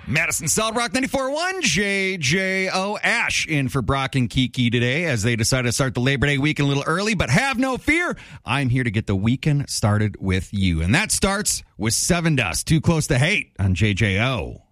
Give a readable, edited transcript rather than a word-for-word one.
Madison Solid Rock 94.1, JJO. Ash in for Brock and Kiki today as they decided to start the Labor Day weekend a little early, but have no fear. I'm here to get the weekend started with you. And that starts with Seven Dust, Too Close to Hate on JJO.